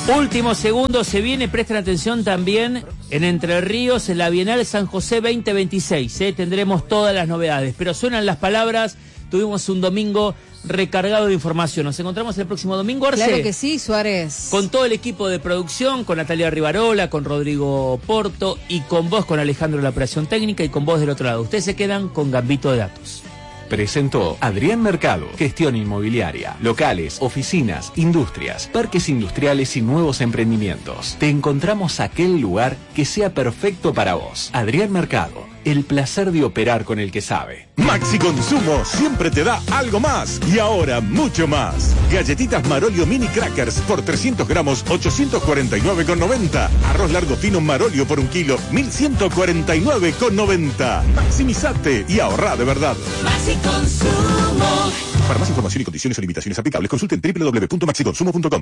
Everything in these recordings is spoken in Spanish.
Último segundo, se viene, presten atención también, en Entre Ríos, en la Bienal San José 2026. Tendremos todas las novedades, pero suenan las palabras. Tuvimos un domingo recargado de información. Nos encontramos el próximo domingo, Arce. Claro que sí, Suárez. Con todo el equipo de producción, con Natalia Rivarola, con Rodrigo Porto y con vos, con Alejandro de la operación técnica y con vos del otro lado. Ustedes se quedan con Gambito de Datos. Presentó Adrián Mercado, gestión inmobiliaria, locales, oficinas, industrias, parques industriales y nuevos emprendimientos. Te encontramos aquel lugar que sea perfecto para vos. Adrián Mercado, el placer de operar con el que sabe. Maxi Consumo siempre te da algo más y ahora mucho más. Galletitas Marolio Mini Crackers por 300 gramos, 849,90. Arroz largo fino Marolio por 1 kilo, 1.149,90. Maximizate y ahorrá de verdad. Maxi Consumo. Para más información y condiciones o limitaciones aplicables, consulten www.maxiconsumo.com.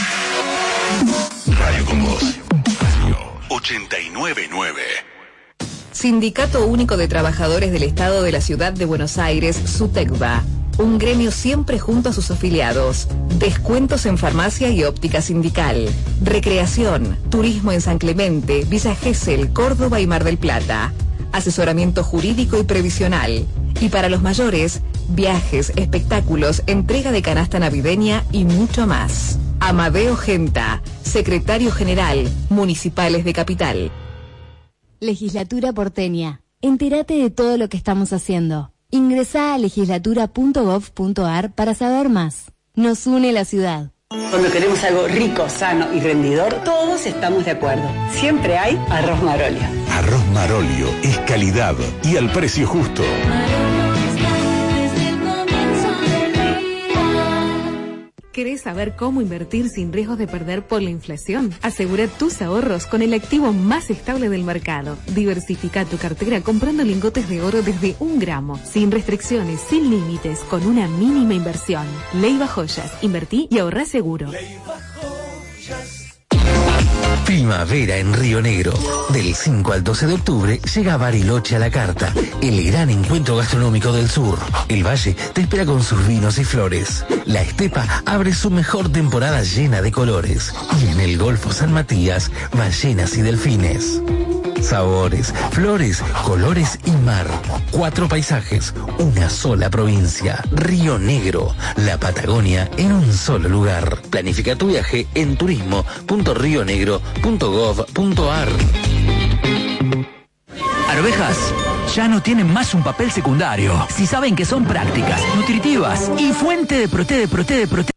Radio con Voz. Radio 89.9. Sindicato Único de Trabajadores del Estado de la Ciudad de Buenos Aires, SUTECBA. Un gremio siempre junto a sus afiliados. Descuentos en farmacia y óptica sindical. Recreación, turismo en San Clemente, Villa Gesell, Córdoba y Mar del Plata. Asesoramiento jurídico y previsional. Y para los mayores, viajes, espectáculos, entrega de canasta navideña y mucho más. Amadeo Genta, Secretario General, Municipales de Capital. Legislatura porteña. Entérate de todo lo que estamos haciendo. Ingresá a legislatura.gov.ar para saber más. Nos une la ciudad. Cuando queremos algo rico, sano y rendidor, todos estamos de acuerdo. Siempre hay arroz Marolio. Arroz Marolio es calidad y al precio justo. ¿Querés saber cómo invertir sin riesgos de perder por la inflación? Asegura tus ahorros con el activo más estable del mercado. Diversifica tu cartera comprando lingotes de oro desde 1 gramo, sin restricciones, sin límites, con una mínima inversión. Leiva Joyas. Invertí y ahorrá seguro. Primavera en Río Negro. Del 5 al 12 de octubre llega Bariloche a la carta, el gran encuentro gastronómico del sur. El Valle te espera con sus vinos y flores. La Estepa abre su mejor temporada llena de colores. Y en el Golfo San Matías, ballenas y delfines. Sabores, flores, colores y mar. 4 paisajes, una sola provincia. Río Negro, la Patagonia en un solo lugar. Planifica tu viaje en turismo.rionegro.gov.ar. Arvejas ya no tienen más un papel secundario. Si saben que son prácticas, nutritivas y fuente de prote